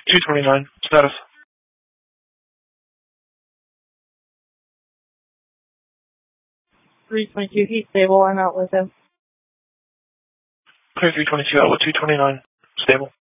229. Status. 322, he's stable. I'm out with him. Clear 322 out with 229. Stable.